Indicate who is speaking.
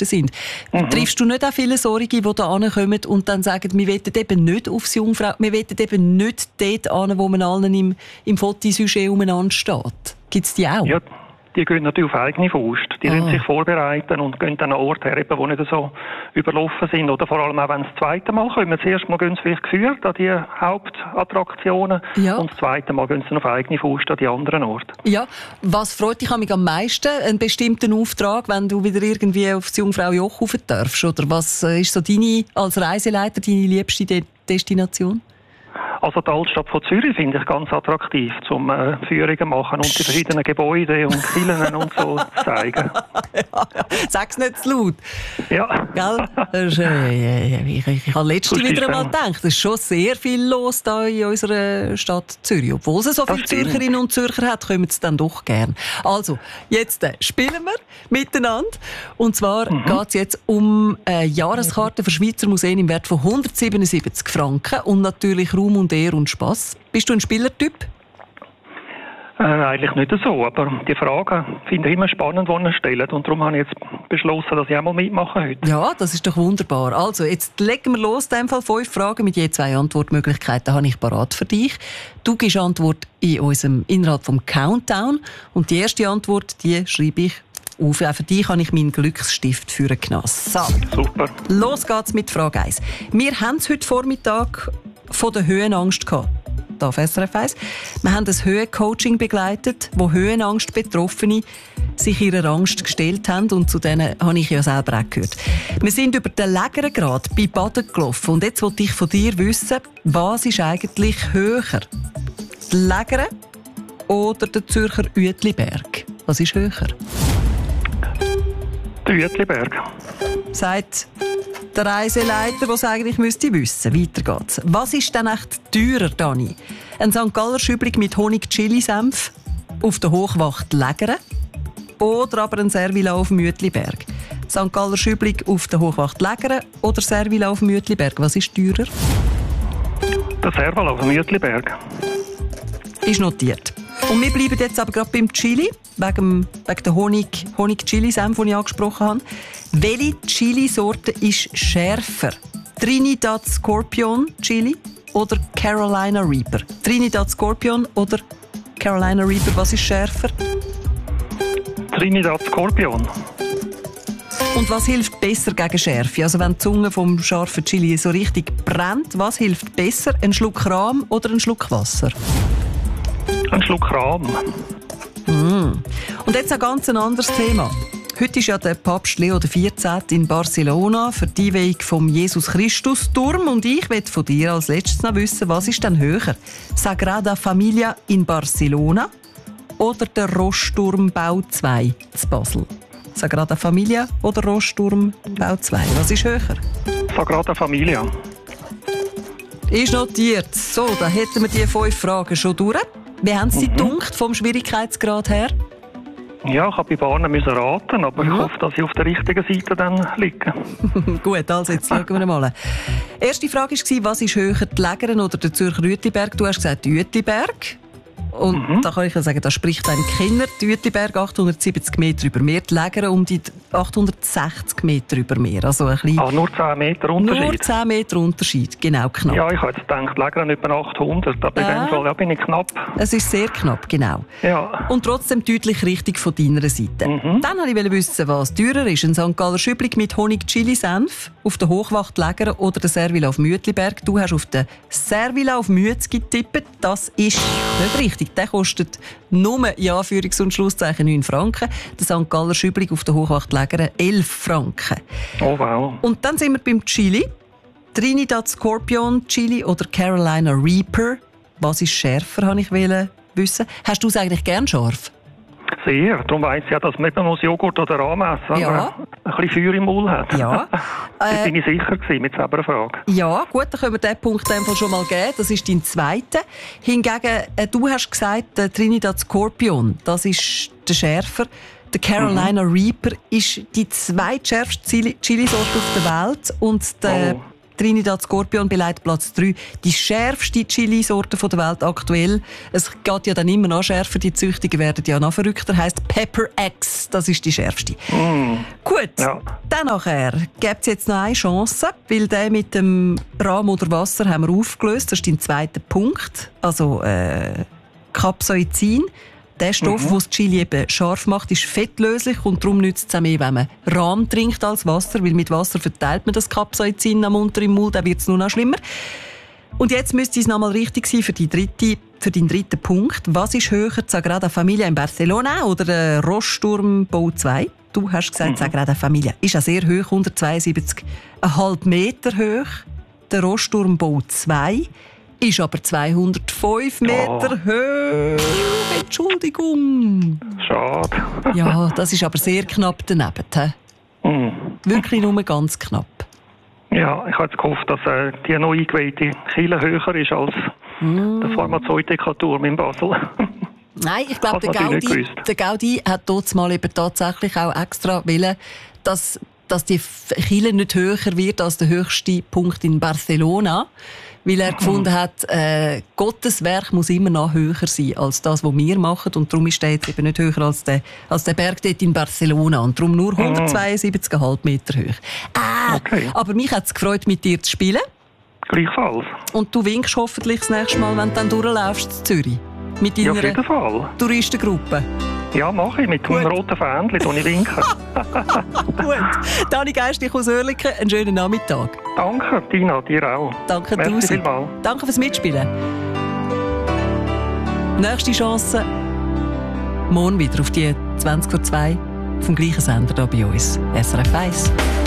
Speaker 1: schärfsten sind. Triffst du nicht auch viele solche, die da ankommen und dann sagen, wir wollen eben nicht aufs Jungfrau, wir wollen eben nicht dort an, wo man allen im Fotosujet umeinander steht? Gibt es die auch?
Speaker 2: Ja. Die gehen natürlich auf eigene Faust. Die müssen sich vorbereiten und gehen dann an Orte her, die nicht so überlaufen sind. Oder vor allem auch, wenn sie das zweite Mal kommen. Das erste Mal gehen sie vielleicht geführt an die Hauptattraktionen. Ja. Und das zweite Mal gehen sie auf eigene Faust an die anderen Orte.
Speaker 1: Ja. Was freut dich am meisten? Einen bestimmten Auftrag, wenn du wieder irgendwie aufs Jungfrau Joch rauf darfst? Oder was ist so als Reiseleiter deine liebste Destination?
Speaker 2: Also die Altstadt von Zürich finde ich ganz attraktiv, zum Führungen machen und die verschiedenen Gebäude und Villen und so zeigen.
Speaker 1: Sag's nicht zu laut.
Speaker 2: Ja.
Speaker 1: Gell? Das ist, ich habe letztens wieder einmal gedacht, es ist schon sehr viel los da in unserer Stadt Zürich. Obwohl es so viele Zürcherinnen und Zürcher hat, kommen sie dann doch gern. Also, jetzt spielen wir miteinander. Und zwar geht es jetzt um eine Jahreskarte für Schweizer Museen im Wert von 177 Franken und natürlich Raum und Ehr und Spass. Bist du ein Spielertyp?
Speaker 2: Eigentlich nicht so, aber die Fragen finde ich immer spannend, die ihr stellt. Und darum habe ich jetzt beschlossen, dass ich auch mal mitmache heute.
Speaker 1: Ja, das ist doch wunderbar. Also, jetzt legen wir los. In dem Fall 5 Fragen mit je 2 Antwortmöglichkeiten habe ich parat für dich. Du gibst Antwort innerhalb vom Countdown. Und die erste Antwort, die schreibe ich auf. Auch für dich habe ich meinen Glücksstift für genommen. So.
Speaker 2: Super.
Speaker 1: Los geht's mit Frage 1. Wir haben es heute Vormittag von der Höhenangst gehabt. Da auf SRF 1. Wir haben ein Höhencoaching begleitet, wo Höhenangst-Betroffene sich ihrer Angst gestellt haben. Und zu denen habe ich ja selber auch gehört. Wir sind über den Lägerengrad bei Baden gelaufen. Und jetzt wollte ich von dir wissen, was ist eigentlich höher? Die Lägere oder der Zürcher Uetliberg? Was ist höher?
Speaker 2: Der Uetliberg.
Speaker 1: Sagt der Reiseleiter, der es eigentlich müsste wissen. Weiter geht's. Was ist denn echt teurer, Dani? Ein St. Galler Schübling mit Honig-Chili-Senf auf der Hochwacht Lägere oder aber ein Servila auf dem Uetliberg? St. Galler Schübling auf der Hochwacht Lägere oder Servila auf dem Uetliberg? Was ist teurer?
Speaker 2: Der Servila auf dem Uetliberg.
Speaker 1: Ist notiert. Und wir bleiben jetzt aber gerade beim Chili, wegen der Honig-Chili-Senf, den ich angesprochen habe. Welche Chili-Sorte ist schärfer? Trinidad Scorpion Chili oder Carolina Reaper? Trinidad Scorpion oder Carolina Reaper, was ist schärfer?
Speaker 2: Trinidad Scorpion.
Speaker 1: Und was hilft besser gegen Schärfe? Also wenn die Zunge vom scharfen Chili so richtig brennt, was hilft besser? Ein Schluck Rahm oder ein Schluck Wasser?
Speaker 2: Ein Schluck Rahm.
Speaker 1: Und jetzt ein ganz anderes Thema. Heute ist ja der Papst Leo XIV. In Barcelona für die Einweihung vom Jesus-Christus-Turm. Und ich will von dir als letztes noch wissen, was ist denn höher? Sagrada Familia in Barcelona oder der Rossturmbau 2 zu Basel? Sagrada Familia oder Rossturmbau 2? Was ist höher?
Speaker 2: Sagrada Familia.
Speaker 1: Ist notiert. So, da hätten wir die 5 Fragen schon durch. Wie haben Sie gedacht, vom Schwierigkeitsgrad her?
Speaker 2: Ja, ich habe bei Bahnen raten, aber ich hoffe, dass ich auf der richtigen Seite dann liege.
Speaker 1: Gut, also jetzt schauen wir mal. Erste Frage war, was ist höher, die Lägeren oder der Zürcher Uetliberg? Du hast gesagt Uetliberg. Und da kann ich ja sagen, da spricht ein Kinder. Die Uetliberg 870 Meter über Meer, die Lägeren um die 860 Meter über Meer. Also ein bisschen
Speaker 2: nur 10 Meter Unterschied?
Speaker 1: Nur 10 Meter Unterschied, genau, knapp.
Speaker 2: Ja, ich habe jetzt gedacht, Lägeren etwa 800, aber in dem Fall bin ich knapp.
Speaker 1: Es ist sehr knapp, genau.
Speaker 2: Ja.
Speaker 1: Und trotzdem deutlich richtig von deiner Seite. Dann wollte ich wissen, was teurer ist. Ein St. Galler Schübling mit Honig-Chili-Senf auf der Hochwacht Lägeren oder der Servila auf Uetliberg. Du hast auf den Servila auf Müetzgi getippt. Das ist nicht richtig. Der kostet nur, in Anführungs- und Schlusszeichen, 9 Franken. Der St. Galler Schübling auf der Hochwacht Lägeren 11 Franken.
Speaker 2: Oh wow.
Speaker 1: Und dann sind wir beim Chili. Trinidad Scorpion Chili oder Carolina Reaper. Was ist schärfer, wollte ich wissen. Hast du es eigentlich gern scharf?
Speaker 2: Sehr. Darum weiss ich ja, dass man eben Joghurt oder Rahm essen muss,
Speaker 1: ja.
Speaker 2: Ein bisschen Feuer im Maul hat.
Speaker 1: Ja.
Speaker 2: Da bin ich sicher gewesen mit selber Frage.
Speaker 1: Ja, gut, dann können wir diesen Punkt einfach schon mal geben. Das ist dein zweiter. Hingegen, du hast gesagt, der Trinidad Scorpion, das ist der schärfer. Der Carolina Reaper ist die zweitschärfste Chilisorte auf der Welt. Und der Trinidad Scorpion belegt Platz 3. Die schärfste Chili-Sorte der Welt aktuell. Es geht ja dann immer noch schärfer, die Züchtungen werden ja noch verrückter. Heisst Pepper X, das ist die schärfste. Gut, dann nachher gibt es jetzt noch eine Chance, weil der mit dem Rahm oder Wasser haben wir aufgelöst. Das ist dein zweiter Punkt. Also Capsaicin. Der Stoff, der das Chili eben scharf macht, ist fettlöslich und darum nützt es auch mehr, wenn man Rahm trinkt als Wasser, weil mit Wasser verteilt man das Capsaicin am unteren Mund, dann wird es nur noch schlimmer. Und jetzt müsste es nochmal richtig sein für deinen dritten Punkt. Was ist höher, Sagrada Familia in Barcelona oder der Rossturm Bau 2? Du hast gesagt, Sagrada Familia ist ja sehr hoch, 172,5 Meter hoch. Der Rossturm Bau 2 ist aber 205 Meter hoch. Entschuldigung.
Speaker 2: Schade.
Speaker 1: Ja, das ist aber sehr knapp daneben. Wirklich nur ganz knapp.
Speaker 2: Ja, ich habe gehofft, dass die neu eingeweihte Kille höher ist als der Pharmazeutikaturm in Basel.
Speaker 1: Nein, ich glaube, der Gaudi hat dort mal eben tatsächlich auch extra wollen, dass die Kille nicht höher wird als der höchste Punkt in Barcelona. Weil er gefunden hat, Gottes Werk muss immer noch höher sein als das, was wir machen. Und darum ist der jetzt eben nicht höher als der Berg dort in Barcelona. Und darum nur 172,5 Meter hoch. Okay. Aber mich hat es gefreut, mit dir zu spielen.
Speaker 2: Gleichfalls.
Speaker 1: Und du winkst hoffentlich das nächste Mal, wenn du dann durchlaufst in Zürich. Mit deiner
Speaker 2: auf jeden Fall.
Speaker 1: Touristengruppe.
Speaker 2: Ja, mache ich. Mit einem roten Fähnchen, das ich winke.
Speaker 1: Gut. Dani Geistlich aus Oerlikon, einen schönen Nachmittag.
Speaker 2: Danke, Tina, dir auch.
Speaker 1: Danke, tausend. Danke fürs Mitspielen. Nächste Chance morgen wieder auf die 20:02 vom gleichen Sender hier bei uns. SRF 1.